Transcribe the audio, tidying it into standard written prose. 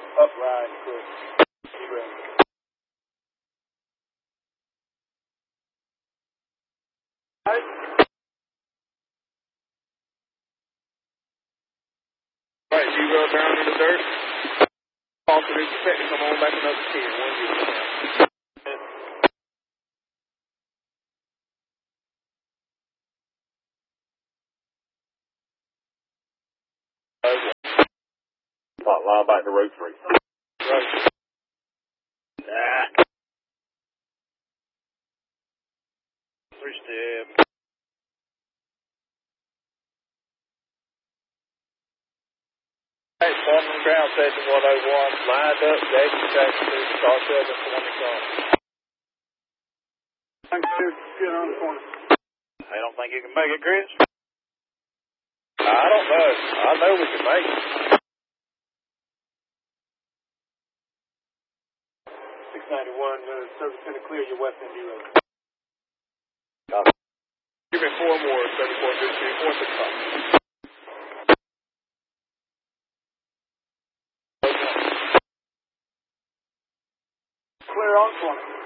Upright, clear. Zero. Right. Right, 0 down in the dirt. Also, there's a second, come on back another 10. 1 0. Line back to road 3. Right. Ah. 3 step. Hey, Farming Ground Station 101, lined up, Jason Jackson, star 720 car. Thank you, get on the corner. I don't think you can make it, Chris? I don't know. I know we can make it. 691, service center clear your west end road. Give me 4 more, 34, 465. Clear on 20.